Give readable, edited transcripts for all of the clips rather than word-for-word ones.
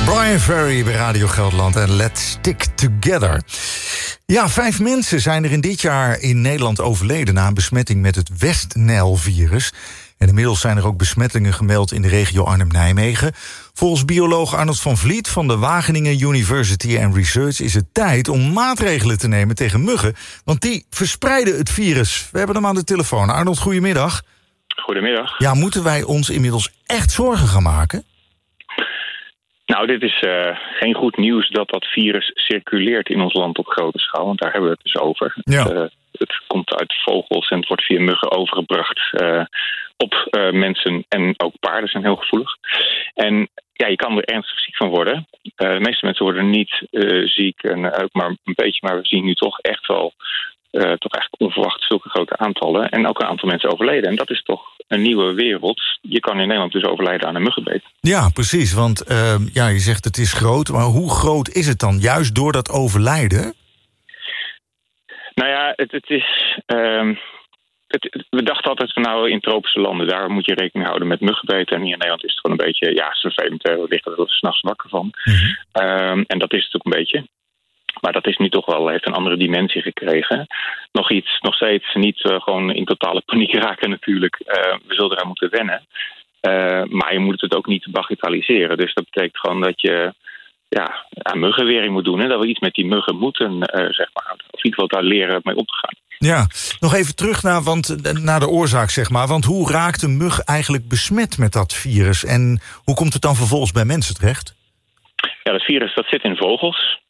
Brian Ferry bij Radio Gelderland en Let's Stick Together. Ja, 5 mensen zijn er in dit jaar in Nederland overleden na een besmetting met het West-Nijl-virus. En inmiddels zijn er ook besmettingen gemeld in de regio Arnhem-Nijmegen. Volgens bioloog Arnold van Vliet van de Wageningen University and Research is het tijd om maatregelen te nemen tegen muggen, want die verspreiden het virus. We hebben hem aan de telefoon. Arnold, goedemiddag. Goedemiddag. Ja, moeten wij ons inmiddels echt zorgen gaan maken? Nou, dit is geen goed nieuws dat dat virus circuleert in ons land op grote schaal, want daar hebben we het dus over. Ja. Het komt uit vogels en het wordt via muggen overgebracht op mensen en ook paarden zijn heel gevoelig. En ja, je kan er ernstig ziek van worden. De meeste mensen worden niet ziek en ook maar een beetje, maar we zien nu toch echt wel toch eigenlijk onverwacht zulke grote aantallen. En ook een aantal mensen overleden. En dat is toch een nieuwe wereld. Je kan in Nederland dus overlijden aan een muggenbeet. Ja, precies. Want je zegt het is groot. Maar hoe groot is het dan? Juist door dat overlijden? Nou ja, het is... we dachten altijd van nou in tropische landen, daar moet je rekening houden met muggenbeten. En hier in Nederland is het gewoon een beetje, ja, vervelend. We liggen er 's nachts wakker van. Mm-hmm. En dat is het ook een beetje. Maar dat is nu toch wel, heeft een andere dimensie gekregen. Nog steeds niet gewoon in totale paniek raken natuurlijk. We zullen eraan moeten wennen. Maar je moet het ook niet bagatelliseren. Dus dat betekent gewoon dat je aan muggenwering moet doen. En dat we iets met die muggen moeten, zeg maar. Of in ieder geval daar leren mee om te gaan. Ja, nog even terug naar de oorzaak, zeg maar. Want hoe raakt een mug eigenlijk besmet met dat virus? En hoe komt het dan vervolgens bij mensen terecht? Ja, dat virus dat zit in vogels.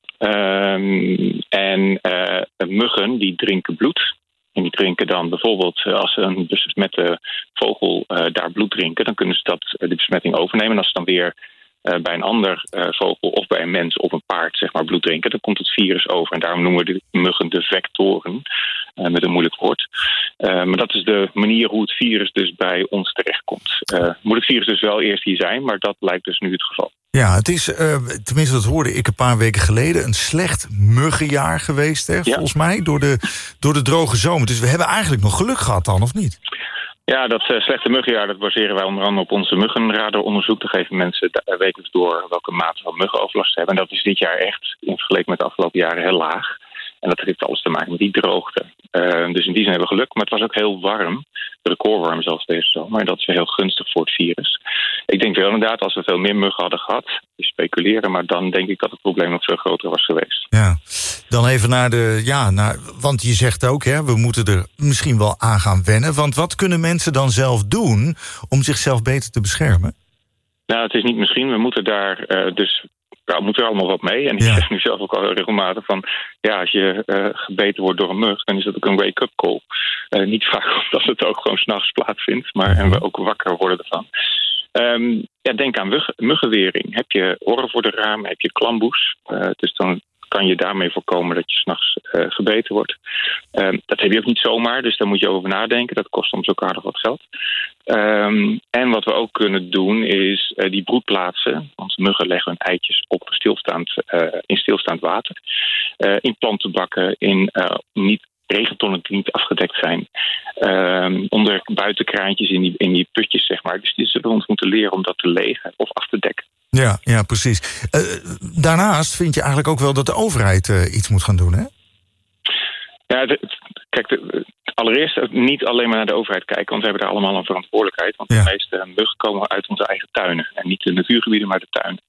Muggen die drinken bloed. En die drinken dan bijvoorbeeld, als ze een besmette vogel daar bloed drinken, dan kunnen ze de besmetting overnemen. En als ze dan weer bij een ander vogel of bij een mens of een paard zeg maar bloed drinken, dan komt het virus over. En daarom noemen we de muggen de vectoren, met een moeilijk woord. Maar dat is de manier hoe het virus dus bij ons terechtkomt. Moet het virus dus wel eerst hier zijn, maar dat lijkt dus nu het geval. Ja, het is, tenminste dat hoorde ik een paar weken geleden, een slecht muggenjaar geweest, hè, volgens mij, door de droge zomer. Dus we hebben eigenlijk nog geluk gehad dan, of niet? Ja, dat slechte muggenjaar, dat baseren wij onder andere op onze muggenradaronderzoek. Te geven mensen wekelijks door welke mate van muggenoverlast ze hebben. En dat is dit jaar echt, in vergelijking met de afgelopen jaren, heel laag. En dat heeft alles te maken met die droogte. Dus in die zin hebben we geluk. Maar het was ook heel warm, recordwarm zelfs deze zomer. En dat is weer heel gunstig voor het virus. Ik denk wel inderdaad, als we veel meer muggen hadden gehad, we speculeren, maar dan denk ik dat het probleem nog veel groter was geweest. Ja, dan even want je zegt ook, hè, we moeten er misschien wel aan gaan wennen. Want wat kunnen mensen dan zelf doen om zichzelf beter te beschermen? Nou, het is niet misschien. We moeten daar we moeten er allemaal wat mee. En ik zeg nu zelf ook al regelmatig van, ja, als je gebeten wordt door een mug, dan is dat ook een wake-up call. Niet vaak omdat het ook gewoon 's nachts plaatsvindt, en we ook wakker worden ervan. Denk aan muggenwering. Heb je oren voor de ramen, heb je klamboes. Dus dan kan je daarmee voorkomen dat je 's nachts gebeten wordt. Dat heb je ook niet zomaar, dus daar moet je over nadenken. Dat kost soms ook aardig wat geld. En wat we ook kunnen doen is die broedplaatsen, want muggen leggen hun eitjes op in stilstaand water. In plantenbakken, in regentonnen die niet afgedekt zijn. Onder buitenkraantjes in die putjes, zeg maar. Dus die zullen we ons moeten leren om dat te legen of af te dekken. Ja, precies. Daarnaast vind je eigenlijk ook wel dat de overheid iets moet gaan doen, hè? Ja, allereerst niet alleen maar naar de overheid kijken, want we hebben daar allemaal een verantwoordelijkheid. Want de meeste muggen komen uit onze eigen tuinen. En niet de natuurgebieden, maar de tuinen.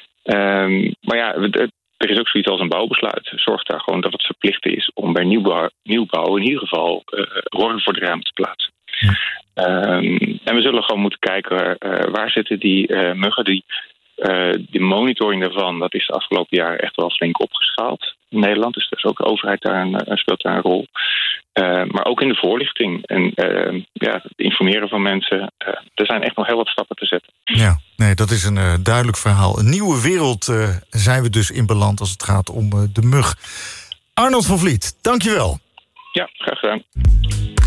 Er is ook zoiets als een bouwbesluit. Zorg daar gewoon dat het verplicht is om bij nieuwbouw in ieder geval oren voor de ramen te plaatsen. Ja. En we zullen gewoon moeten kijken waar zitten die muggen. De monitoring daarvan, dat is de afgelopen jaren echt wel flink opgeschaald in Nederland. Dus ook de overheid speelt daar een rol. Maar ook in de voorlichting en het informeren van mensen. Er zijn echt nog heel wat stappen te zetten. Ja, nee, dat is een duidelijk verhaal. Een nieuwe wereld zijn we dus in beland als het gaat om de mug. Arnold van Vliet, dankjewel. Ja, graag gedaan.